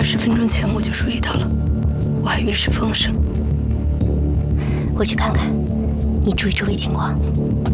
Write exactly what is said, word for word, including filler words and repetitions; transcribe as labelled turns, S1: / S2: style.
S1: 十分钟前我就注意到了，我还以为是风声。
S2: 我去看看，你注意周围情况。